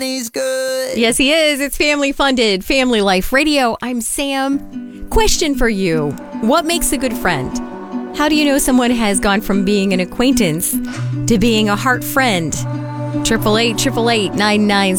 Anthony's good. Yes, he is. It's family funded, Family Life Radio. I'm Sam. Question for you. What makes a good friend? How do you know someone has gone from being an acquaintance to being a heart friend? 888-888-99